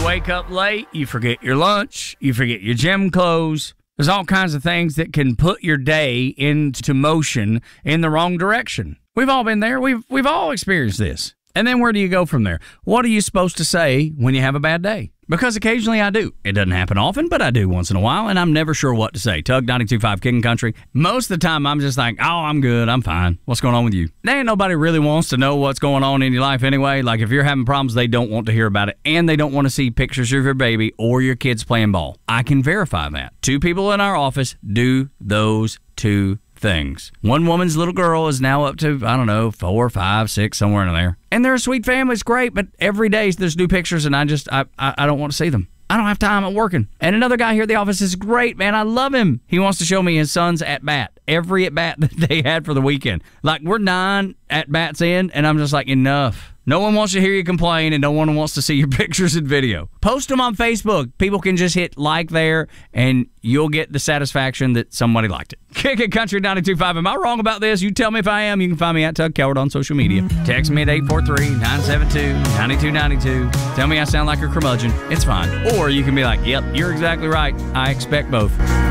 wake up late, you forget your lunch, you forget your gym clothes. There's all kinds of things that can put your day into motion in the wrong direction. We've all been there. We've all experienced this. And then where do you go from there? What are you supposed to say when you have a bad day? Because occasionally I do. It doesn't happen often, but I do once in a while, and I'm never sure what to say. Tug 92.5 King Country. Most of the time, I'm just like, oh, I'm good. I'm fine. What's going on with you? There ain't nobody really wants to know what's going on in your life anyway. Like, if you're having problems, they don't want to hear about it, and they don't want to see pictures of your baby or your kids playing ball. I can verify that. 2 people in our office do those 2 things. One woman's little girl is now up to, 4, 5, 6, somewhere in there. And they're a sweet family. It's great, but every day there's new pictures, and I don't want to see them. I don't have time. I'm working. And another guy here at the office is great, man. I love him. He wants to show me his son's at-bat. Every at-bat that they had for the weekend. Like, we're 9 at-bats in, and I'm just like, enough. No one wants to hear you complain, and no one wants to see your pictures and video. Post them on Facebook. People can just hit like there, and you'll get the satisfaction that somebody liked it. Kick It Country 92.5. Am I wrong about this? You tell me if I am. You can find me at Tug Coward on social media. Text me at 843-972-9292. Tell me I sound like a curmudgeon. It's fine. Or you can be like, yep, you're exactly right. I expect both.